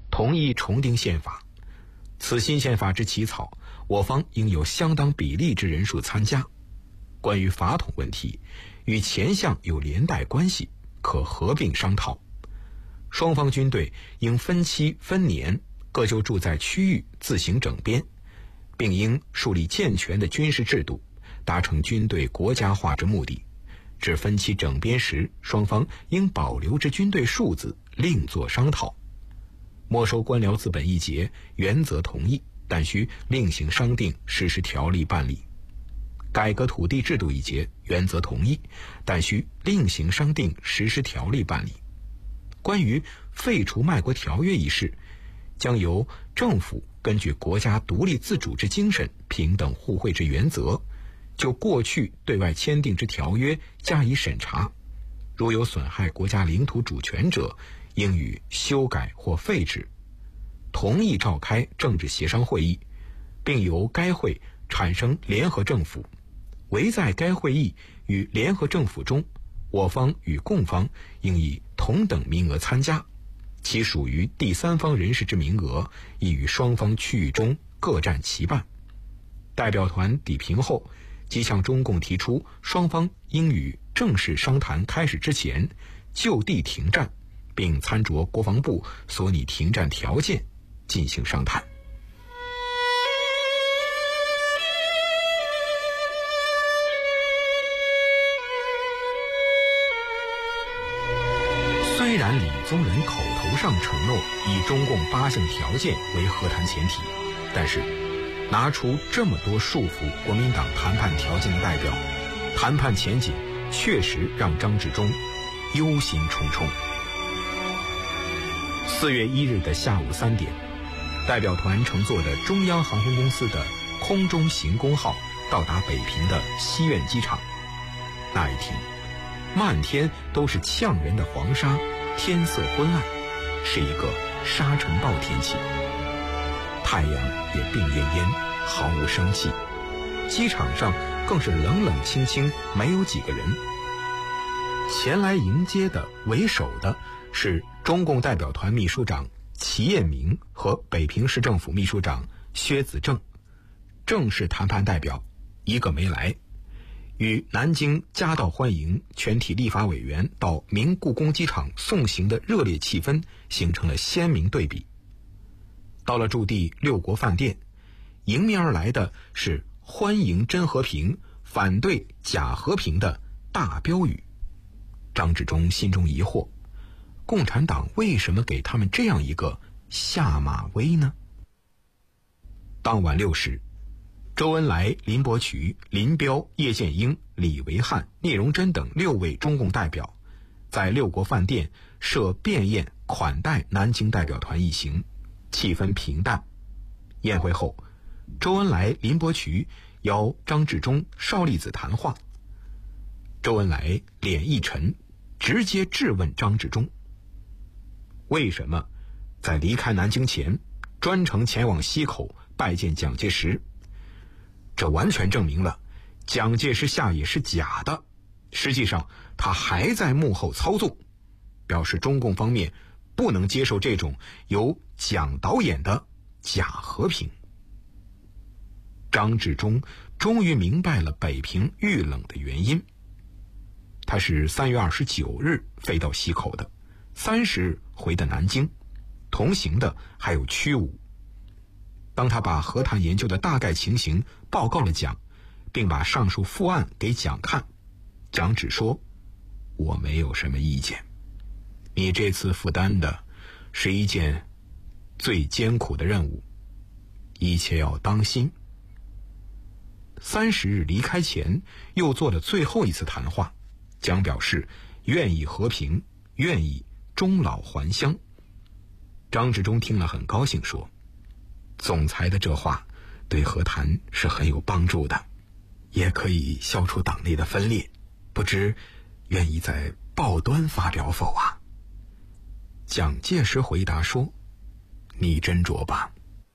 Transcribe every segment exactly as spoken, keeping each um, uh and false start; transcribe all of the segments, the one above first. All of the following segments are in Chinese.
同意重定宪法。此新宪法之起草，我方应有相当比例之人数参加。关于法统问题，与前项有连带关系，可合并商讨。双方军队应分期分年各就驻在区域自行整编，并应树立健全的军事制度，达成军队国家化之目的。至分期整编时，双方应保留之军队数字另作商讨。没收官僚资本一节，原则同意，但需另行商定实施条例办理。改革土地制度一节，原则同意，但需另行商定实施条例办理。关于废除卖国条约一事，将由政府根据国家独立自主之精神、平等互惠之原则，就过去对外签订之条约加以审查，如有损害国家领土主权者，应予修改或废止。同意召开政治协商会议，并由该会产生联合政府。唯在该会议与联合政府中，我方与共方应以同等名额参加，其属于第三方人士之名额，亦于双方区域中各占其半。代表团抵平后，即向中共提出，双方应于正式商谈开始之前就地停战，并参酌国防部所拟停战条件进行商谈。虽然李宗仁口头上承诺以中共八项条件为和谈前提，但是拿出这么多束缚国民党谈判条件的代表，谈判前景确实让张治中忧心忡忡。四月一日的下午三点，代表团乘坐的中央航空公司的空中行宫号到达北平的西苑机场。那一天，漫天都是呛人的黄沙，天色昏暗，是一个沙尘暴天气。太阳也病恹恹，毫无生气。机场上更是冷冷清清，没有几个人。前来迎接的为首的是中共代表团秘书长齐彦明和北平市政府秘书长薛子正。正式谈判代表一个没来，与南京夹道欢迎全体立法委员到明故宫机场送行的热烈气氛形成了鲜明对比。到了驻地六国饭店，迎面而来的是欢迎真和平，反对假和平的大标语。张治中心中疑惑，共产党为什么给他们这样一个下马威呢？当晚六时，周恩来、林伯渠、林彪、叶剑英、李维汉、聂荣臻等六位中共代表在六国饭店设便宴款待南京代表团一行，气氛平淡。宴会后，周恩来、林伯渠邀张治中、邵力子谈话。周恩来脸一沉，直接质问张治中，为什么在离开南京前专程前往西口拜见蒋介石？这完全证明了蒋介石下野是假的，实际上他还在幕后操纵，表示中共方面不能接受这种由蒋导演的假和平。张治中终于明白了北平遇冷的原因。他是三月二十九日飞到西口的，三十日回的南京，同行的还有屈武。当他把和谈研究的大概情形报告了蒋，并把上述复案给蒋看，蒋只说，我没有什么意见，你这次负担的是一件最艰苦的任务，一切要当心。三十日离开前又做了最后一次谈话，蒋表示愿意和平，愿意终老还乡。张治中听了很高兴，说，总裁的这话对和谈是很有帮助的，也可以消除党内的分裂，不知愿意在报端发表否啊？蒋介石回答说，你斟酌吧。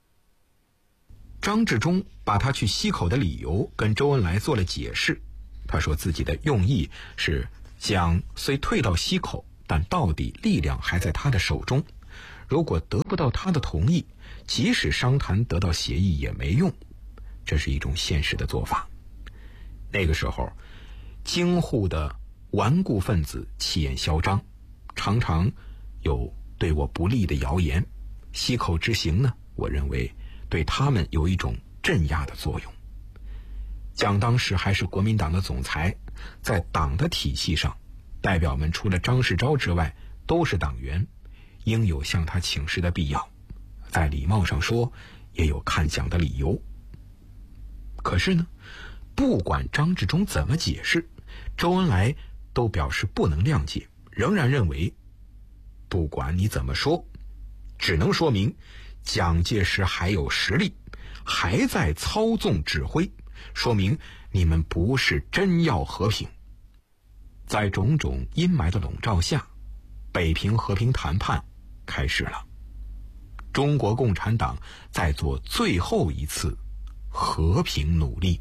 张治中把他去西口的理由跟周恩来做了解释，他说自己的用意是蒋虽退到西口，但到底力量还在他的手中， 如果得不到他的同意，即使商谈得到协议也没用，这是一种现实的做法。那个时候，京沪的顽固分子气焰嚣张，常常有对我不利的谣言。西口之行呢，我认为对他们有一种镇压的作用。蒋当时还是国民党的总裁，在党的体系上，代表们除了张世钊之外都是党员，应有向他请示的必要，在礼貌上说也有看蒋的理由。可是呢，不管张治中怎么解释，周恩来都表示不能谅解，仍然认为不管你怎么说，只能说明蒋介石还有实力，还在操纵指挥，说明你们不是真要和平。在种种阴霾的笼罩下，北平和平谈判开始了。中国共产党在做最后一次和平努力。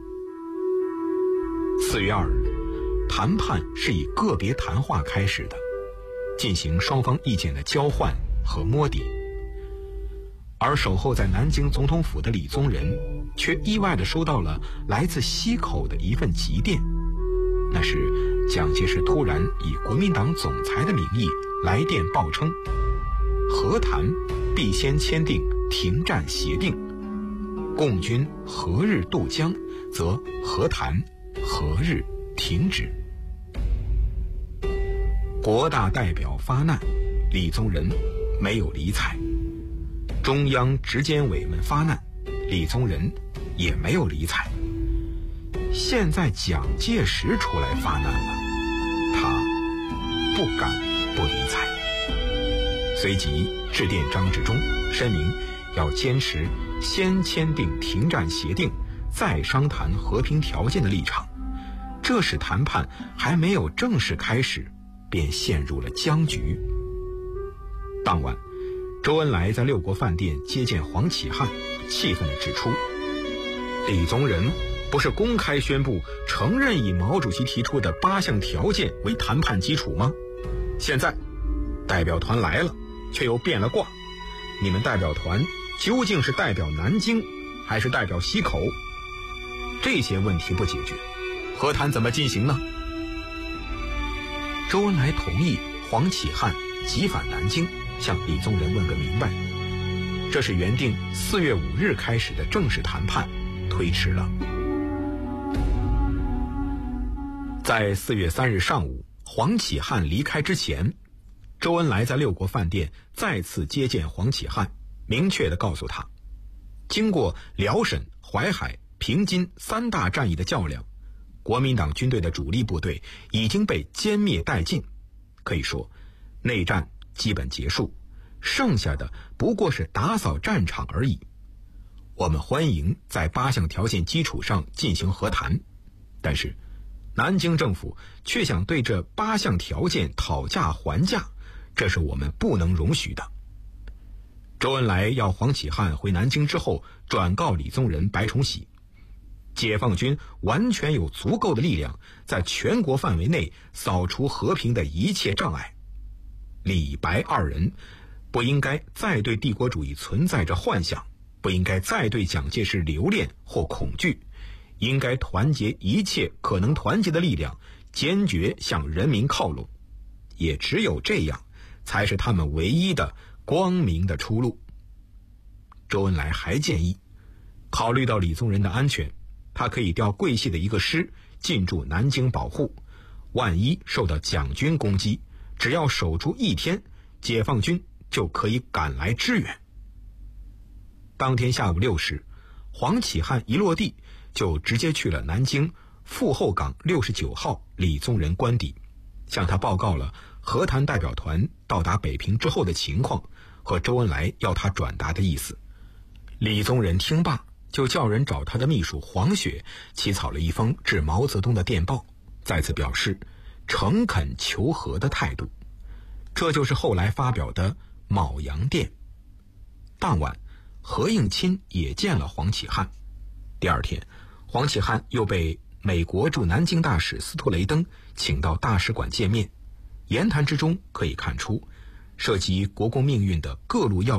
四月二日，谈判是以个别谈话开始的，进行双方意见的交换和摸底。而守候在南京总统府的李宗仁却意外地收到了来自西口的一份急电，那是蒋介石突然以国民党总裁的名义来电报称，和谈必先签订停战协定，共军何日渡江，则和谈何日停止。国大代表发难，李宗仁没有理睬；中央执监委们发难，李宗仁也没有理睬。现在蒋介石出来发难了，他不敢不理睬。随即致电张治中，声明要坚持先签订停战协定，再商谈和平条件的立场。这使谈判还没有正式开始，便陷入了僵局。当晚，周恩来在六国饭店接见黄启汉，气愤地指出，李宗仁不是公开宣布承认以毛主席提出的八项条件为谈判基础吗？现在代表团来了，却又变了卦，你们代表团究竟是代表南京还是代表西口？这些问题不解决，和谈怎么进行呢？周恩来同意黄启汉急返南京，向李宗仁问个明白。这是原定四月五日开始的正式谈判推迟了。在四月三日上午，黄启汉离开之前，周恩来在六国饭店再次接见黄启汉，明确地告诉他，经过辽沈、淮海、平津三大战役的较量，国民党军队的主力部队已经被歼灭殆尽，可以说内战基本结束，剩下的不过是打扫战场而已。我们欢迎在八项条件基础上进行和谈，但是南京政府却想对这八项条件讨价还价，这是我们不能容许的。周恩来要黄启汉回南京之后转告李宗仁、白崇禧，解放军完全有足够的力量在全国范围内扫除和平的一切障碍。李白二人不应该再对帝国主义存在着幻想，不应该再对蒋介石留恋或恐惧，应该团结一切可能团结的力量，坚决向人民靠拢。也只有这样，才是他们唯一的光明的出路。周恩来还建议，考虑到李宗仁的安全，他可以调桂系的一个师进驻南京保护，万一受到蒋军攻击，只要守住一天，解放军就可以赶来支援。当天下午六时，黄启汉一落地就直接去了南京傅后岗六十九号李宗仁官邸，向他报告了和谈代表团到达北平之后的情况和周恩来要他转达的意思。李宗仁听罢，就叫人找他的秘书黄雪起草了一封致毛泽东的电报，再次表示诚恳求和的态度。这就是后来发表的卯阳电。当晚，何应钦也见了黄启汉。第二天，黄启汉又被美国驻南京大使斯托雷登请到大使馆见面。言谈之中可以看出， 涉及国共命运的各路要